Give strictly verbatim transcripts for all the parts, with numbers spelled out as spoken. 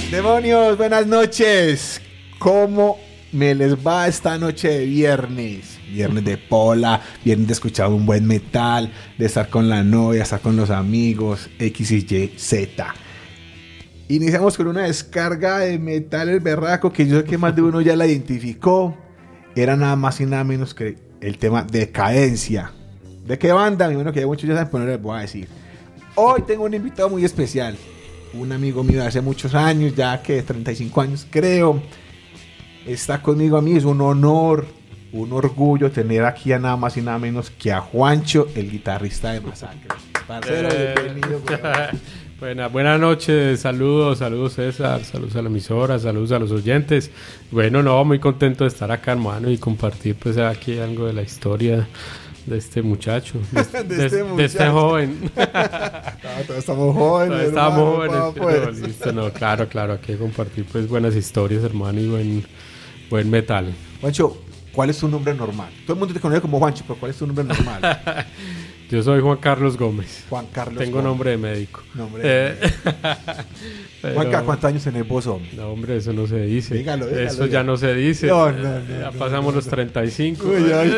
Demonios, buenas noches. ¿Cómo me les va esta noche de viernes? Viernes de pola, viernes de escuchar un buen metal, de estar con la novia, estar con los amigos, X y Y, Z. Iniciamos con una descarga de metal el berraco que yo sé que más de uno ya la identificó. Era nada más y nada menos que el tema Decadencia. ¿De qué banda? Mi bueno, que ya muchos ya saben, pero no les voy a decir. Hoy tengo un invitado muy especial. Un amigo mío de hace muchos años, ya que treinta y cinco años creo. Está conmigo a mí, es un honor, un orgullo tener aquí a nada más y nada menos que a Juancho, el guitarrista de Masacre. Parcero, eh, bienvenido. Buena, buenas noches, saludos, saludos César, saludos a la emisora, saludos a los oyentes. Bueno, no, muy contento de estar acá, hermano, y compartir pues aquí algo de la historia de este muchacho, de, de, de, este, muchacho. de este joven. No, todos estamos jóvenes. Todos estamos hermano, jóvenes, pero pues. Listo, no, claro, claro, hay que compartir pues buenas historias, hermano, y buen, buen metal. Juancho, ¿cuál es tu nombre normal? Todo el mundo te conoce como Juancho, pero ¿cuál es tu nombre normal? Yo soy Juan Carlos Gómez. Juan Carlos Tengo Gómez. nombre de médico. Nombre de eh, pero... Juanca, ¿cuántos años tenés vos, hombre? No, hombre, eso no se dice. Dígalo, dígalo, eso dígalo. ya no se dice. No, no, no, ya no, pasamos no, no, los treinta y cinco. Uy, ay.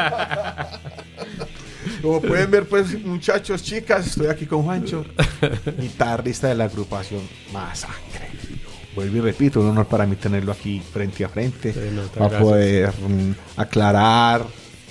Como pueden ver, pues, muchachos, chicas, estoy aquí con Juancho, guitarrista de la agrupación Masacre. Vuelvo y repito, un honor para mí tenerlo aquí frente a frente, sí, no, para gracias. poder um, aclarar,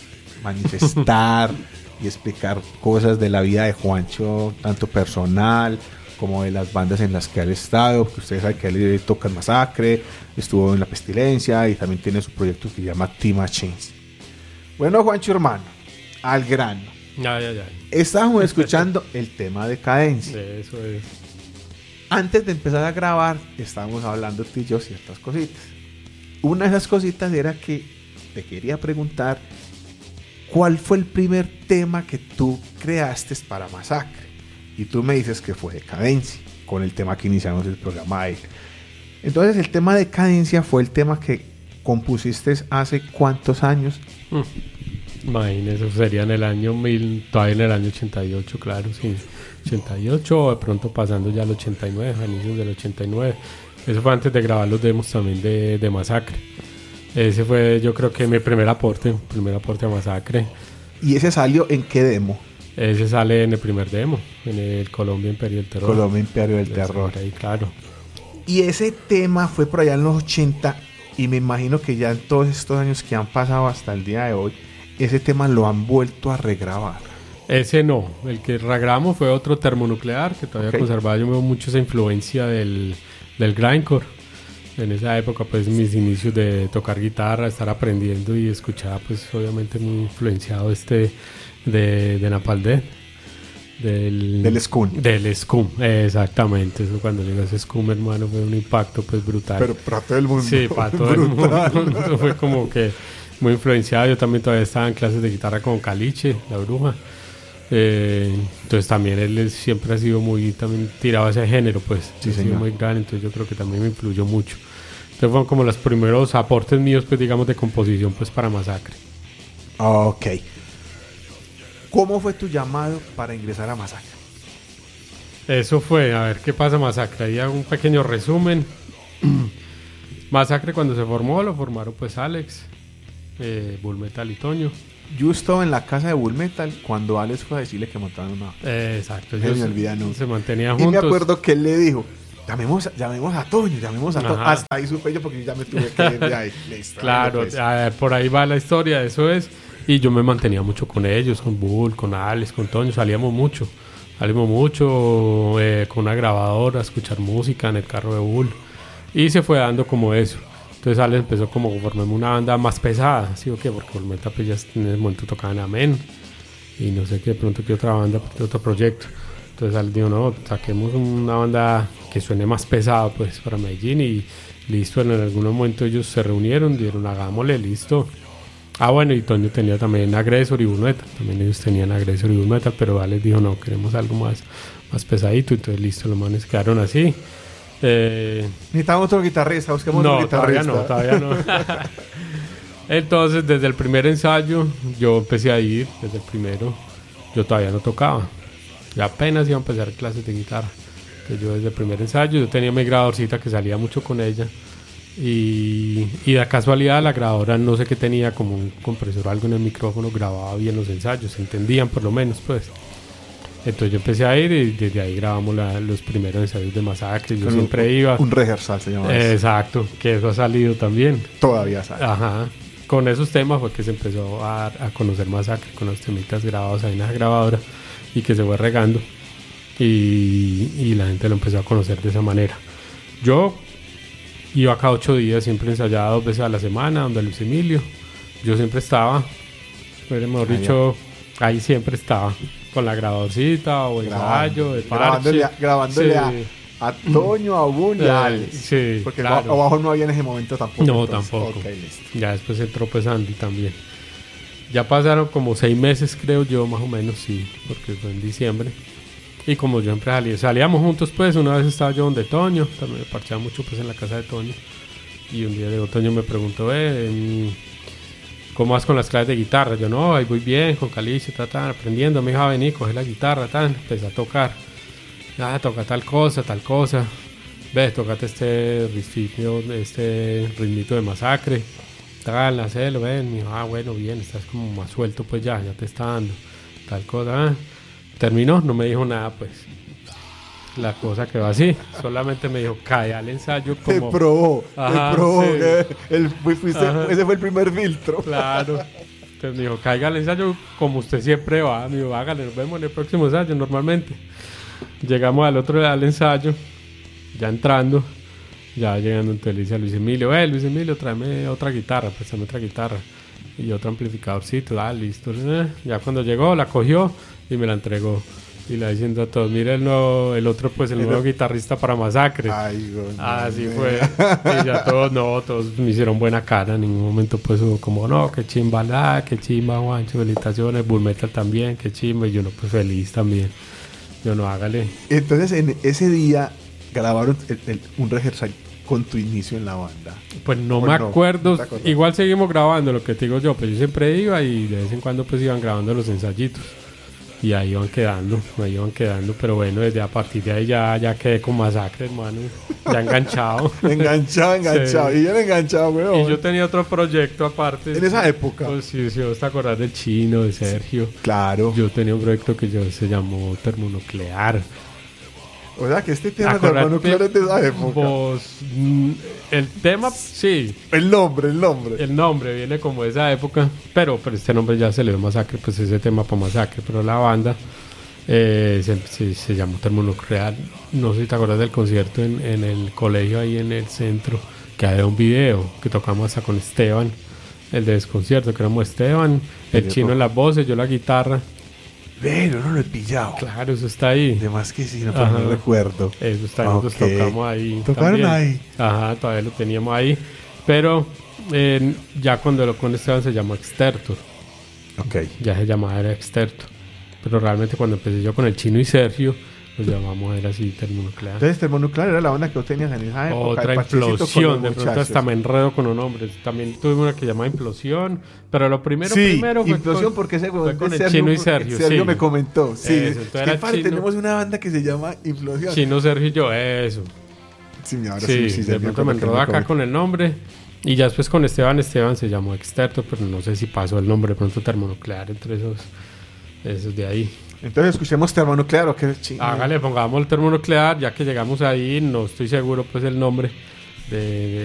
manifestar y explicar cosas de la vida de Juancho, tanto personal como de las bandas en las que ha estado, porque ustedes saben que él toca en Masacre, estuvo en La Pestilencia y también tiene su proyecto que se llama Team Machines. Bueno, Juancho, hermano, al grano. Ay, ay, ay. Estábamos escuchando el tema Decadencia. Sí, eso es. Antes de empezar a grabar, estábamos hablando tú y yo ciertas cositas. Una de esas cositas era que te quería preguntar ¿cuál fue el primer tema que tú creaste para Masacre? Y tú me dices que fue Decadencia, con el tema que iniciamos el programa ahí. Entonces el tema Decadencia fue el tema que compusiste hace ¿cuántos años? Mm. Imagínese, eso sería en el año mil, todavía en el año ochenta y ocho, claro, sí. ochenta y ocho o de pronto pasando ya al ochenta y nueve, a inicios del ochenta y nueve. Eso fue antes de grabar los demos también de, de Masacre. Ese fue, yo creo que mi primer aporte, primer aporte a Masacre. ¿Y ese salió en qué demo? Ese sale en el primer demo, en el Colombia Imperio del Terror. Colombia Imperio del Terror. Ahí, claro. Y ese tema fue por allá en los ochenta y me imagino que ya en todos estos años que han pasado hasta el día de hoy, ese tema lo han vuelto a regrabar. Ese no, el que regrabamos fue otro termonuclear que todavía okay. conservaba. Yo veo mucho esa influencia del, del grindcore. En esa época, pues, mis inicios de tocar guitarra, estar aprendiendo y escuchaba, pues, obviamente muy influenciado este de, de Napalm Death. Del, del Scum. Del Scum, exactamente. Eso cuando llegó ese Scum, hermano, fue un impacto, pues, brutal. Pero para todo el mundo. Sí, para todo el mundo. Eso fue como que muy influenciado. Yo también todavía estaba en clases de guitarra con Caliche, la bruja. Eh, entonces también él siempre ha sido muy también tirado a ese género, pues sí, ha sido muy grande, entonces yo creo que también me influyó mucho. Entonces fueron como los primeros aportes míos, pues digamos, de composición, pues para Masacre. Ok. ¿Cómo fue tu llamado para ingresar a Masacre? Eso fue, a ver qué pasa Masacre. Ahí hago un pequeño resumen. Masacre cuando se formó, lo formaron pues Alex, eh, Bull Metal y Toño. Yo estaba en la casa de Bull Metal cuando Alex fue a decirle que montaban una. Eh, exacto. Se me olvida, no. Se mantenía juntos. Y me acuerdo que él le dijo, llamemos, llamemos a Toño, llamemos a Toño. Hasta ahí supe yo porque ya me tuve que ir de ahí. Listo, claro, pues. a, por ahí va la historia, eso es. Y yo me mantenía mucho con ellos, con Bull, con Alex, con Toño. Salíamos mucho. Salimos mucho eh, con una grabadora a escuchar música en el carro de Bull. Y se fue dando como eso. Entonces Alex empezó como a formarme una banda más pesada, ¿sí o qué? Porque Bull Metal pues ya en ese momento tocaban Amén y no sé qué, de pronto que otra banda, otro proyecto. Entonces Alex dijo, no, saquemos una banda que suene más pesado pues para Medellín y listo. En algún momento ellos se reunieron, dijeron, hagámosle, listo. Ah, bueno, y Toño tenía también Aggressor y Bull Metal, también ellos tenían Aggressor y Bull Metal, pero Alex dijo, no, queremos algo más, más pesadito, entonces listo, los manes quedaron así. Eh, Necesitamos otro guitarrista, busquemos no, otro guitarrista. Todavía no, todavía no. Entonces, desde el primer ensayo, yo empecé a ir, desde el primero, yo todavía no tocaba. Yo apenas iba a empezar clases de guitarra. Entonces yo desde el primer ensayo, yo tenía mi grabadorcita que salía mucho con ella. Y, y de casualidad la grabadora, no sé qué tenía, como un compresor o algo en el micrófono, grababa bien los ensayos, se entendían por lo menos, pues. Entonces yo empecé a ir y desde ahí grabamos la, los primeros ensayos de Masacre. Yo Con siempre un, iba. Un rehearsal se llama. Eh, exacto, que eso ha salido también. Todavía sale. Ajá. Con esos temas fue que se empezó a, a conocer Masacre, con los temitas grabados ahí en la grabadora y que se fue regando. Y, y la gente lo empezó a conocer de esa manera. Yo iba cada ocho días, siempre ensayaba dos veces a la semana, donde Luis Emilio. Yo siempre estaba, pero mejor ah, dicho, ya. Ahí siempre estaba. Con la grabadorcita o ensayo, de parche. Grabándole, a, grabándole sí. a, a Toño, a Bun y a Alex. Sí, porque claro. abajo no había en ese momento tampoco. No, entonces, tampoco. Okay, listo. Ya después entró pues Andy también. Ya pasaron como seis meses, creo yo, más o menos, sí, porque fue en diciembre. Y como yo siempre salía, salíamos juntos, pues, una vez estaba yo donde Toño, también me parchaba mucho pues en la casa de Toño. Y un día de Toño me preguntó, eh, ¿cómo vas con las clases de guitarra? Yo, no, ahí voy bien, con Calicio, ta, ta, aprendiendo. Me dijo, a venir, coge la guitarra, tan, empecé a tocar. Ah, toca tal cosa, tal cosa. Ves, tocate este ritmito, este ritmito de Masacre. Tal, hacelo, ven. Me dijo, ah, bueno, bien, estás como más suelto, pues ya, ya te está dando. Tal cosa, ah. Terminó, no me dijo nada, pues. La cosa quedó así. Solamente me dijo, cae al ensayo como... Te probó, ajá, te probó. sí. El, fuiste, ese fue el primer filtro. Claro. Entonces me dijo, caiga al ensayo como usted siempre va. Me dijo, hágale, nos vemos en el próximo ensayo, normalmente. Llegamos al otro al ensayo, ya entrando, ya llegando, entonces le dice a Luis Emilio, eh, Luis Emilio, tráeme otra guitarra, préstame otra guitarra. Y otro amplificadorcito, ah, listo. Ya cuando llegó, la cogió y me la entregó. Y le diciendo a todos, mira el nuevo, el otro pues el, el nuevo guitarrista para Masacre. Ay, God, así man. Fue. Y ya todos, no, todos me hicieron buena cara. En ningún momento pues hubo como, no, qué chimba la, qué chimba Juancho, felicitaciones, Bull Metal también, qué chimba. Y yo no, pues feliz también. Yo no, hágale. Entonces en ese día grabaron el, el, un rehearsal con tu inicio en la banda. Pues no me no, acuerdo. No igual seguimos grabando, lo que te digo yo, pues yo siempre iba y de vez en cuando pues iban grabando los ensayitos. Y ahí iban quedando, ahí iban quedando, pero bueno, desde a partir de ahí ya, ya quedé con Masacre, hermano, ya enganchado. enganchado, enganchado, sí. Y ya enganchado, weón. Y yo tenía otro proyecto aparte. En esa época. Pues sí, si vos te acordás del Chino, de Sergio. Sí, claro. Yo tenía un proyecto que yo, se llamó Termonuclear. O sea, que este tema termonuclear es de esa época. Vos, mm, el tema, sí. El nombre, el nombre. El nombre viene como de esa época, pero, pero este nombre ya se le dio Masacre, pues ese tema para Masacre, pero la banda eh, se, se, se llamó Termonuclear. No sé si te acuerdas del concierto en, en el colegio ahí en el centro, que había un video que tocamos hasta con Esteban, el de desconcierto, que éramos Esteban, el sí, Chino en las voces, yo la guitarra. Pero no lo he pillado. Claro, eso está ahí. De más que sí, no, pero no recuerdo. Eso está ahí, nosotros okay. tocamos ahí. ¿Tocaron también. Ahí? Ajá, todavía lo teníamos ahí. Pero eh, ya cuando lo con Esteban se llamó Extertor. Ok. Ya se llamaba era Extertor. Pero realmente cuando empecé yo con el Chino y Sergio, lo llamamos era así Termonuclear. Entonces Termonuclear era la banda que vos tenías en esa época. Otra implosión, de pronto hasta me enredo con los nombres. También tuvimos una que llamaba Implosión, pero lo primero sí, primero fue Implosión con, porque ese fue con el Sergio, Chino y Sergio. Sergio sí. me comentó. Sí, eso, es que padre, tenemos una banda que se llama Implosión. Chino, Sergio y yo, eso. Sí, ahora sí, sí, sí de pronto me enredo acá con el nombre. Y ya después con Esteban, Esteban se llamó Exterto, pero no sé si pasó el nombre de pronto Termonuclear entre esos, esos de ahí. Entonces escuchemos Termonuclear o qué chingada. Hágale, pongamos el Termonuclear, ya que llegamos ahí, no estoy seguro pues el nombre de,